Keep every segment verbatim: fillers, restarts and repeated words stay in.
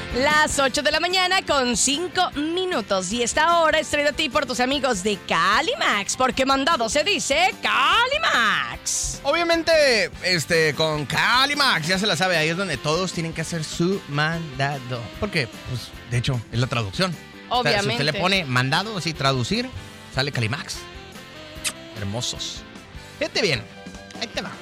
Las ocho de la mañana con cinco minutos. Y esta hora es traído a ti por tus amigos de Calimax, porque mandado se dice Calimax. Obviamente, este, con Calimax, ya se la sabe, ahí es donde todos tienen que hacer su mandado. Porque, pues, de hecho, es la traducción. Obviamente. O sea, si usted le pone mandado, así, traducir, sale Calimax. Hermosos. Fíjate bien, ahí te va.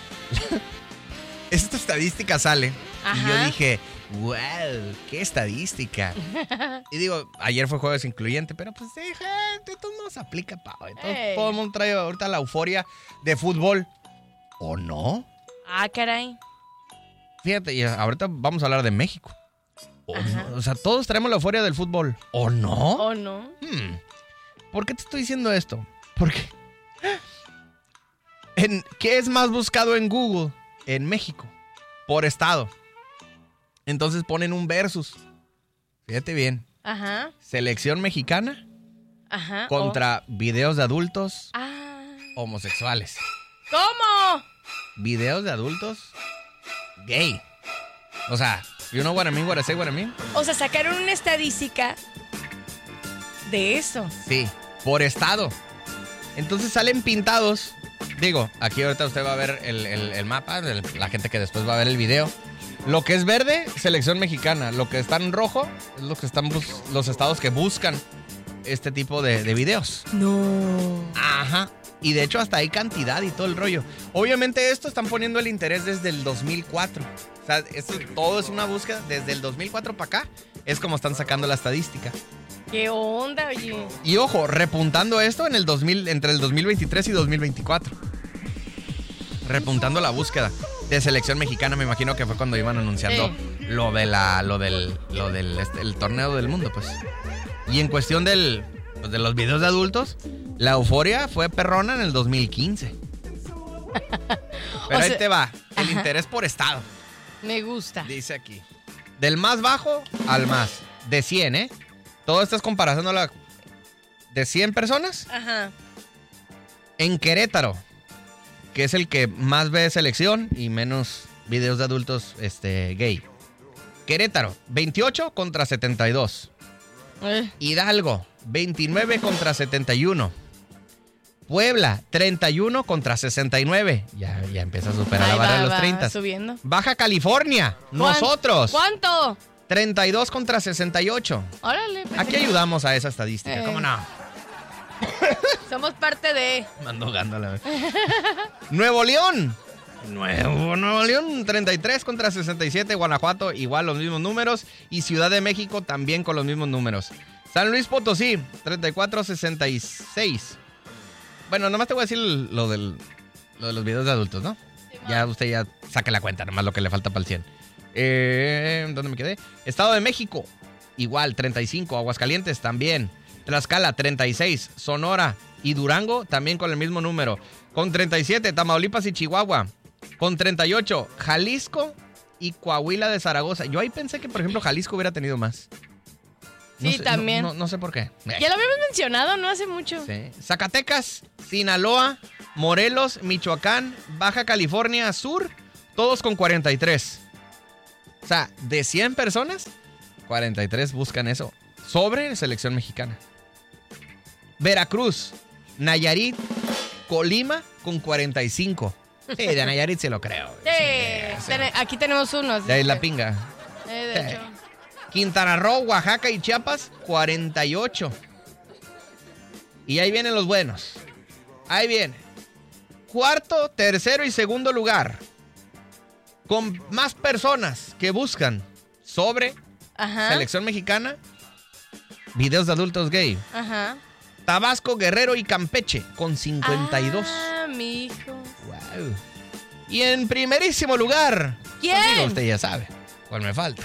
Esta estadística sale. Ajá. Y yo dije, wow, qué estadística. Y digo, ayer fue jueves incluyente, pero pues sí, gente, todo no se aplica, pavo. Todo, todo el mundo trae ahorita la euforia de fútbol. ¿O no? Ah, caray. Fíjate, y ahorita vamos a hablar de México. ¿O no? O sea, todos traemos la euforia del fútbol. ¿O no? ¿O no? Hmm. ¿Por qué te estoy diciendo esto? Porque en, ¿qué es más buscado en Google en México? Por estado. Entonces ponen un versus. Fíjate bien. Ajá. Selección mexicana. Ajá. Contra oh. videos de adultos ah. homosexuales. ¿Cómo? Videos de adultos gay. O sea, you know what I mean, what I say, what I mean. O sea, sacaron una estadística de eso. Sí, por estado. Entonces salen pintados. Digo, aquí ahorita usted va a ver el, el, el mapa, el, la gente que después va a ver el video. Lo que es verde, selección mexicana. Lo que está en rojo es lo que están bus- los estados que buscan este tipo de, de videos. No. Ajá. Y de hecho hasta hay cantidad y todo el rollo. Obviamente esto están poniendo el interés desde el dos mil cuatro. O sea, esto todo es una búsqueda desde el dos mil cuatro para acá. Es como están sacando la estadística. ¿Qué onda, oye? Y ojo, repuntando esto en el dos mil, entre el dos mil veintitrés y dos mil veinticuatro. Repuntando la búsqueda de selección mexicana, me imagino que fue cuando iban anunciando sí. lo de la, lo del, lo del este, el torneo del mundo, pues. Y en cuestión del, pues, de los videos de adultos, la euforia fue perrona en el dos mil quince. Pero ahí sea, te va, el ajá. interés por estado. Me gusta. Dice aquí, del más bajo al más, de cien, ¿eh? Todo esto es comparación a la de cien personas. Ajá. En Querétaro, que es el que más ve selección y menos videos de adultos este, gay. Querétaro, veintiocho contra setenta y dos. Eh. Hidalgo, veintinueve contra setenta y uno. Puebla, treinta y uno contra sesenta y nueve. Ya, ya empieza a superar la barra de los treinta. Subiendo. Baja California, ¿Cuán, nosotros. ¿Cuánto? treinta y dos contra sesenta y ocho. Órale. Aquí ayudamos a esa estadística, eh. ¿cómo no? Somos parte de... Mando gándola. Nuevo León. Nuevo, Nuevo León, treinta y tres contra sesenta y siete. Guanajuato, igual los mismos números. Y Ciudad de México también con los mismos números. San Luis Potosí, treinta y cuatro a sesenta y seis. Bueno, nomás te voy a decir lo, del, lo de los videos de adultos, ¿no? Sí, ya usted ya saque la cuenta, nomás lo que le falta para el cien. Eh, ¿Dónde me quedé? Estado de México, igual, treinta y cinco. Aguascalientes también. Tlaxcala, treinta y seis. Sonora y Durango también con el mismo número. Con treinta y siete, Tamaulipas y Chihuahua. Con treinta y ocho, Jalisco y Coahuila de Zaragoza. Yo ahí pensé que, por ejemplo, Jalisco hubiera tenido más. No sí, sé, también. No, no, no sé por qué. Ya lo habíamos mencionado, no hace mucho. Sí. Zacatecas, Sinaloa, Morelos, Michoacán, Baja California Sur, todos con cuarenta y tres. O sea, de cien personas, cuarenta y tres buscan eso. Sobre selección mexicana. Veracruz, Nayarit, Colima con cuarenta y cinco. Sí, de Nayarit se lo creo. Sí, sí, sí. Ten- aquí tenemos unos. De ahí la pinga. Eh, de sí. hecho. Quintana Roo, Oaxaca y Chiapas, cuarenta y ocho. Y ahí vienen los buenos. Ahí viene. Cuarto, tercero y segundo lugar. Con más personas que buscan sobre Ajá. selección mexicana, videos de adultos gay. Ajá. Tabasco, Guerrero y Campeche con cincuenta y dos. Ah, mijo. Wow. Y en primerísimo lugar, ¿quién? Pues digo, usted ya sabe cuál me falta.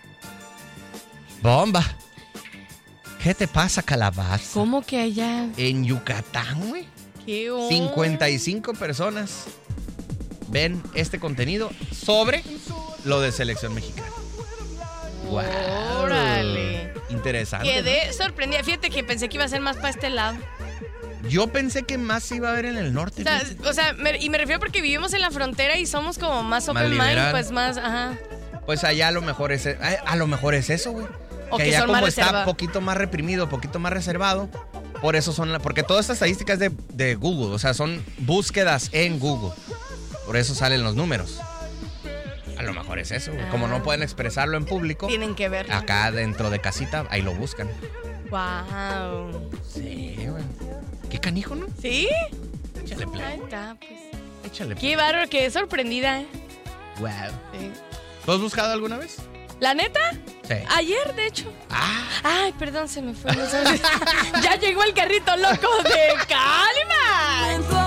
Bomba. ¿Qué te pasa, calabaza? ¿Cómo que allá? En Yucatán, güey. ¿Qué onda? cincuenta y cinco personas ven este contenido sobre lo de selección mexicana. Wow. Órale. Interesante. Quedé ¿no? sorprendida. Fíjate que pensé que iba a ser más para este lado. Yo pensé que más se iba a ver en el norte. O sea, o sea me, y me refiero porque vivimos en la frontera y somos como más open mind, pues más, ajá. Pues allá a lo mejor es, a lo mejor es eso, güey. O que que allá son como más está reserva. poquito más reprimido, poquito más reservado, por eso son, la, porque toda esta estadística es de, de Google, o sea, son búsquedas en Google. Por eso salen los números. A lo mejor es eso, güey. Como no pueden expresarlo en público, Tienen que verlo. acá dentro de casita, ahí lo buscan. Wow. Sí, güey. Qué canijo, ¿no? ¿Sí? Échale play. Ahí está, pues. Échale play. Qué bárbaro, quedé sorprendida, ¿eh? Wow. Sí. ¿Tú has buscado alguna vez? ¿La neta? Sí. Ayer, de hecho. Ah. Ay, perdón, se me fue. Ya llegó el carrito loco de Calimax.